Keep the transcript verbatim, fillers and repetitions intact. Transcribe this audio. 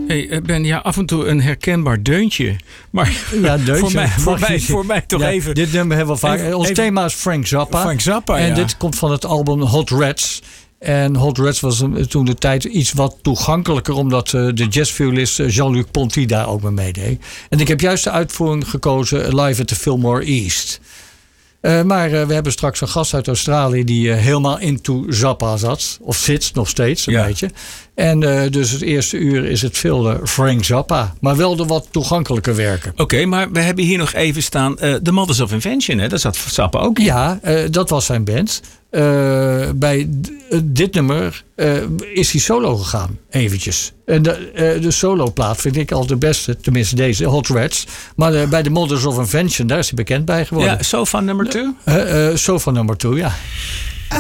Hey, Ben, ja, af en toe een herkenbaar deuntje. Maar ja, deuntje, voor, mij, voor, mij, voor mij toch ja, even... Dit nummer hebben we vaak. Even, Ons even, thema is Frank Zappa. Frank Zappa, En ja. dit komt van het album Hot Rats. En Hot Rats was toen de tijd iets wat toegankelijker... omdat uh, de jazzviolist Jean-Luc Ponty daar ook mee meedeed. En ik heb juist de uitvoering gekozen Live at the Fillmore East. Uh, maar uh, we hebben straks een gast uit Australië... die uh, helemaal into Zappa zat. Of zit nog steeds, een ja. beetje. En uh, dus het eerste uur is het veel uh, Frank Zappa. Maar wel de wat toegankelijke werken. Oké, okay, maar we hebben hier nog even staan... Uh, The Mothers of Invention, hè? Daar zat Zappa ook in. Ja, uh, dat was zijn band. Uh, bij d- uh, dit nummer uh, is hij solo gegaan, eventjes. En de, uh, de soloplaat vind ik al de beste, tenminste deze, Hot Rats. Maar uh, bij de Mothers of Invention, daar is hij bekend bij geworden. Ja, Sofa nummer two? Uh, uh, Sofa nummer two, ja.